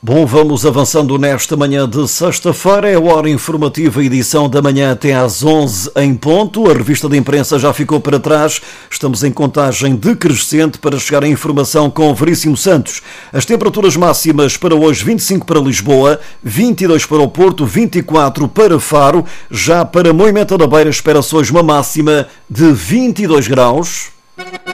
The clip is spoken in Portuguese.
Bom, vamos avançando nesta manhã de sexta-feira. É a hora informativa, edição da manhã até às 11 em ponto. A revista de imprensa já ficou para trás. Estamos em contagem decrescente para chegar à informação com Veríssimo Santos. As temperaturas máximas para hoje: 25 para Lisboa, 22 para o Porto, 24 para Faro. Já para Moimenta da Beira espera-se hoje uma máxima de 22 graus.